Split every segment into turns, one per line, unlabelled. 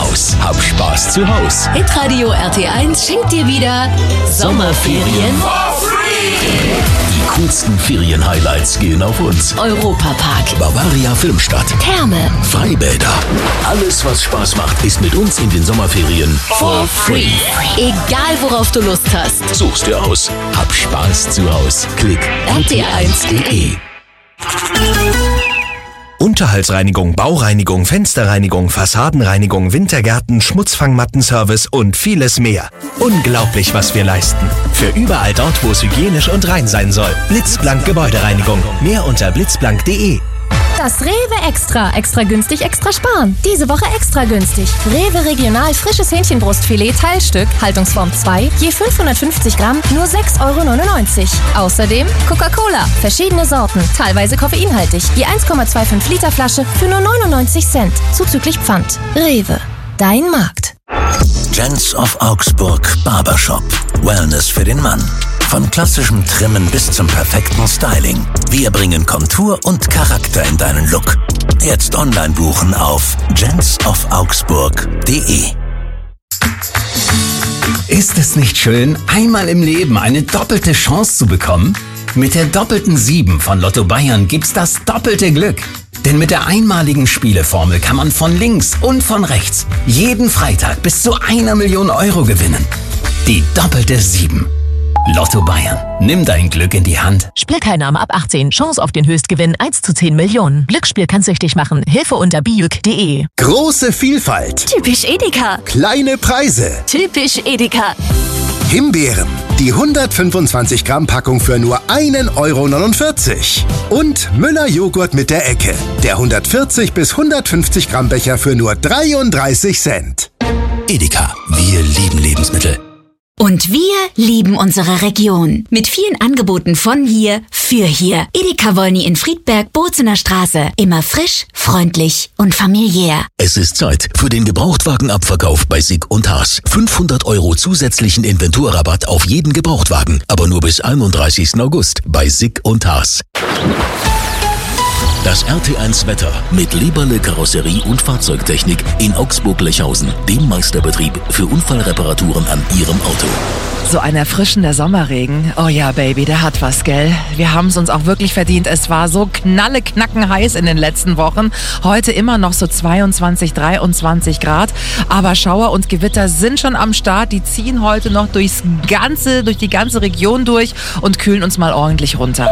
raus. Hab Spaß zu Haus.
Hitradio RT1 schenkt dir wieder Sommerferien
For free. Die coolsten Ferien-Highlights gehen auf uns.
Europapark,
Bavaria Filmstadt,
Therme,
Freibäder. Alles, was Spaß macht, ist mit uns in den Sommerferien
for free. Egal worauf du Lust hast.
Such's dir aus. Hab Spaß zu Haus. Klick rt1.de.
Unterhaltsreinigung, Baureinigung, Fensterreinigung, Fassadenreinigung, Wintergärten, Schmutzfangmattenservice und vieles mehr. Unglaublich, was wir leisten. Für überall dort, wo es hygienisch und rein sein soll. Blitzblank Gebäudereinigung. Mehr unter blitzblank.de.
Das Rewe Extra. Extra günstig, extra sparen. Diese Woche extra günstig. Rewe Regional frisches Hähnchenbrustfilet Teilstück, Haltungsform 2, je 550 Gramm, nur 6,99 €. Außerdem Coca-Cola, verschiedene Sorten, teilweise koffeinhaltig, je 1,25 Liter Flasche für nur 99 Cent, zuzüglich Pfand. Rewe, dein Markt.
Gents of Augsburg Barbershop. Wellness für den Mann. Von klassischem Trimmen bis zum perfekten Styling. Wir bringen Kontur und Charakter in deinen Look. Jetzt online buchen auf gentsofaugsburg.de.
Ist es nicht schön, einmal im Leben eine doppelte Chance zu bekommen? Mit der doppelten 7 von Lotto Bayern gibt's das doppelte Glück. Denn mit der einmaligen Spieleformel kann man von links und von rechts jeden Freitag bis zu 1 Million € gewinnen. Die doppelte 7. Lotto Bayern. Nimm dein Glück in die Hand.
Spielteilnahme ab 18. Chance auf den Höchstgewinn 1 zu 10 Millionen. Glücksspiel kann süchtig machen. Hilfe unter bijuk.de.
Große Vielfalt.
Typisch Edeka.
Kleine Preise.
Typisch Edeka.
Himbeeren. Die 125 Gramm Packung für nur 1,49 €. Und Müller Joghurt mit der Ecke. Der 140 bis 150 Gramm Becher für nur 33 Cent.
Edeka. Wir lieben Lebensmittel.
Und wir lieben unsere Region. Mit vielen Angeboten von hier für hier. Edeka Wolny in Friedberg, Bozener Straße. Immer frisch, freundlich und familiär.
Es ist Zeit für den Gebrauchtwagenabverkauf bei SICK und Haas. 500 € zusätzlichen Inventurrabatt auf jeden Gebrauchtwagen. Aber nur bis 31. August bei SICK und Haas. Das RT1 Wetter mit Leberle Karosserie und Fahrzeugtechnik in Augsburg-Lechhausen, dem Meisterbetrieb für Unfallreparaturen an Ihrem Auto.
So ein erfrischender Sommerregen. Oh ja, Baby, der hat was, gell? Wir haben es uns auch wirklich verdient. Es war so knackenheiß in den letzten Wochen. Heute immer noch so 22, 23 Grad. Aber Schauer und Gewitter sind schon am Start. Die ziehen heute noch durch die ganze Region durch und kühlen uns mal ordentlich runter.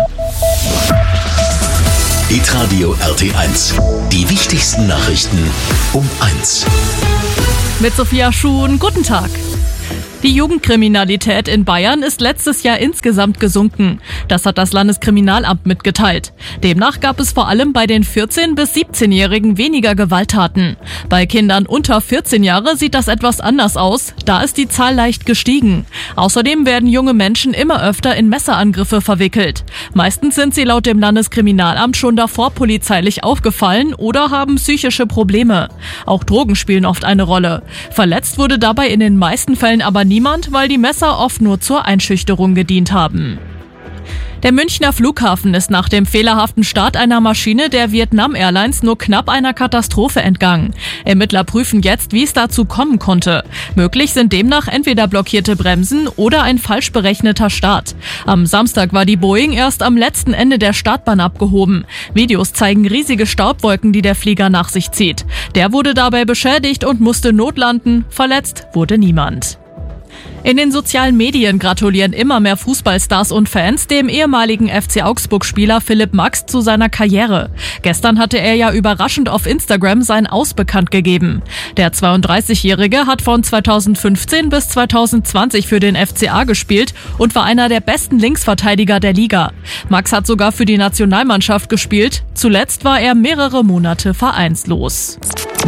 Hitradio RT1. Die wichtigsten Nachrichten um 1.
Mit Sophia Schuhn, guten Tag. Die Jugendkriminalität in Bayern ist letztes Jahr insgesamt gesunken. Das hat das Landeskriminalamt mitgeteilt. Demnach gab es vor allem bei den 14- bis 17-Jährigen weniger Gewalttaten. Bei Kindern unter 14 Jahre sieht das etwas anders aus. Da ist die Zahl leicht gestiegen. Außerdem werden junge Menschen immer öfter in Messerangriffe verwickelt. Meistens sind sie laut dem Landeskriminalamt schon davor polizeilich aufgefallen oder haben psychische Probleme. Auch Drogen spielen oft eine Rolle. Verletzt wurde dabei in den meisten Fällen aber niemand, weil die Messer oft nur zur Einschüchterung gedient haben. Der Münchner Flughafen ist nach dem fehlerhaften Start einer Maschine der Vietnam Airlines nur knapp einer Katastrophe entgangen. Ermittler prüfen jetzt, wie es dazu kommen konnte. Möglich sind demnach entweder blockierte Bremsen oder ein falsch berechneter Start. Am Samstag war die Boeing erst am letzten Ende der Startbahn abgehoben. Videos zeigen riesige Staubwolken, die der Flieger nach sich zieht. Der wurde dabei beschädigt und musste notlanden. Verletzt wurde niemand. In den sozialen Medien gratulieren immer mehr Fußballstars und Fans dem ehemaligen FC Augsburg-Spieler Philipp Max zu seiner Karriere. Gestern hatte er ja überraschend auf Instagram sein Aus bekannt gegeben. Der 32-Jährige hat von 2015 bis 2020 für den FCA gespielt und war einer der besten Linksverteidiger der Liga. Max hat sogar für die Nationalmannschaft gespielt. Zuletzt war er mehrere Monate vereinslos.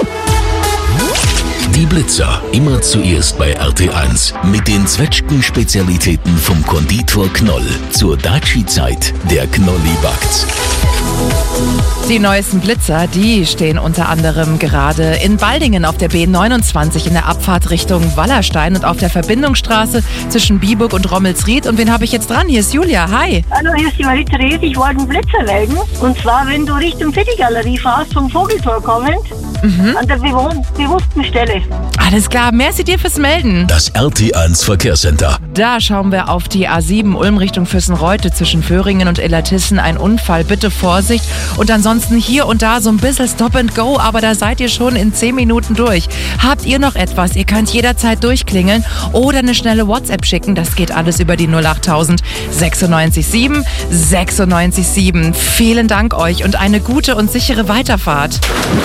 Die Blitzer, immer zuerst bei RT1. Mit den Zwetschgen-Spezialitäten vom Konditor Knoll. Zur Daci-Zeit, der Knolli backt.
Die neuesten Blitzer, die stehen unter anderem gerade in Baldingen auf der B29 in der Abfahrt Richtung Wallerstein und auf der Verbindungsstraße zwischen Biburg und Rommelsried. Und wen habe ich jetzt dran? Hier ist Julia. Hi.
Hallo, hier ist die Marie-Therese. Ich wollte einen Blitzer melden. Und zwar, wenn du Richtung City-Galerie fährst, vom Vogeltor kommend, an der bewussten Stelle.
Alles klar, merci dir fürs Melden.
Das RT1 Verkehrscenter.
Da schauen wir auf die A7 Ulm Richtung Füssenreute zwischen Föhringen und Illertissen. Ein Unfall, bitte Vorsicht. Und ansonsten hier und da so ein bisschen Stop and Go, aber da seid ihr schon in 10 Minuten durch. Habt ihr noch etwas? Ihr könnt jederzeit durchklingeln oder eine schnelle WhatsApp schicken. Das geht alles über die 08000 967 967. Vielen Dank euch und eine gute und sichere Weiterfahrt.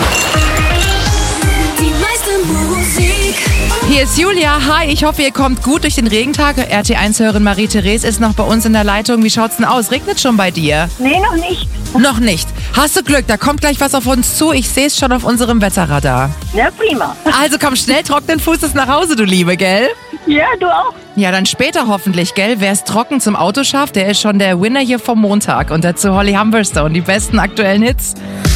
Hier ist Julia. Hi, ich hoffe, ihr kommt gut durch den Regentag. RT1-Hörerin Marie-Therese ist noch bei uns in der Leitung. Wie schaut's denn aus? Regnet schon bei dir?
Nee, noch nicht.
Noch nicht. Hast du Glück, da kommt gleich was auf uns zu. Ich sehe es schon auf unserem Wetterradar.
Ja, prima.
Also komm schnell, trockenen Fußes nach Hause, du Liebe, gell?
Ja, du auch.
Ja, dann später hoffentlich, gell? Wer es trocken zum Auto schafft, der ist schon der Winner hier vom Montag. Und dazu Holly Humberstone, die besten aktuellen Hits.